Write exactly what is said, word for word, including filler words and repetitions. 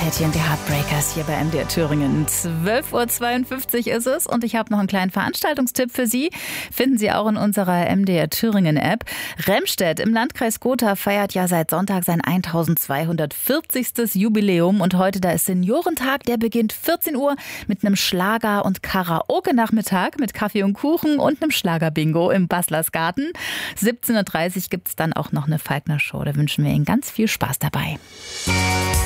Patty und die Heartbreakers hier bei M D R Thüringen. zwölf Uhr zweiundfünfzig ist es und ich habe noch einen kleinen Veranstaltungstipp für Sie. Finden Sie auch in unserer M D R Thüringen App. Remstedt im Landkreis Gotha feiert ja seit Sonntag sein eintausendzweihundertvierzigstes Jubiläum und heute da ist Seniorentag, der beginnt vierzehn Uhr mit einem Schlager- und Karaoke-Nachmittag mit Kaffee und Kuchen und einem Schlagerbingo im Baslersgarten. siebzehn Uhr dreißig gibt es dann auch noch eine Falkner-Show. Da wünschen wir Ihnen ganz viel Spaß dabei.